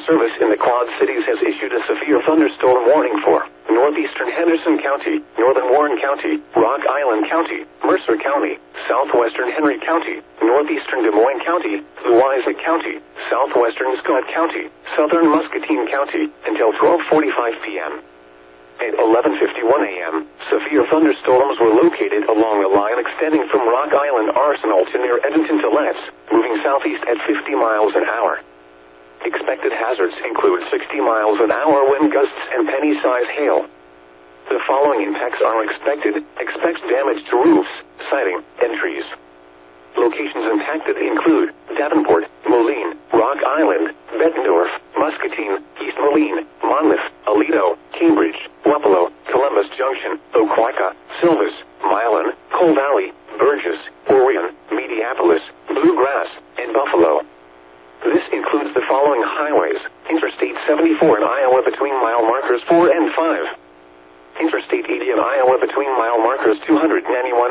Service in the Quad Cities has issued a severe thunderstorm warning for northeastern Henderson County, northern Warren County, Rock Island County, Mercer County, southwestern Henry County, northeastern Des Moines County, Louisa County, southwestern Scott County, southern Muscatine County, until 12:45 p.m. At 11:51 a.m., severe thunderstorms were located along the line extending from Rock Island Arsenal to near Edmonton to Letts, moving southeast at 50 miles an hour. Expected hazards include 60 miles an hour wind gusts and penny-size hail. The following impacts are expected. Expect damage to roofs, siding, and trees. Locations impacted include Davenport, Moline, Rock Island, Bettendorf, Muscatine, East Moline, Monmouth, Aledo, Cambridge, Wapello, Columbus Junction, Oquaka, Silvis, Milan, Coal Valley, Burgess, Orion, Mediapolis, Bluegrass, and Buffalo. This includes the following highways: Interstate 74 in Iowa between mile markers 4 and 5. Interstate 80 in Iowa between mile markers 291